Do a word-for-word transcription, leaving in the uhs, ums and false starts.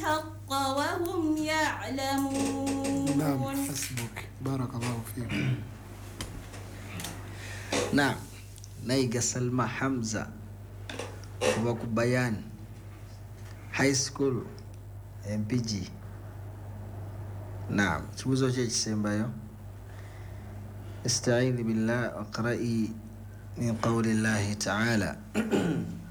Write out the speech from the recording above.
الحق وهم يعلمون. نعم حسبك بارك الله فيك. Naam, naiga Salma Hamza kuva kubayani high school M P G. Naam, kibuzo kye kisembayo. Ista'idhi billah waqra'i min qawli Allah ta'ala.